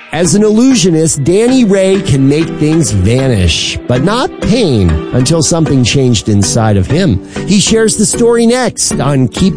As an illusionist, Danny Ray can make things vanish, but not pain, until something changed inside of him. He shares the story next on Keep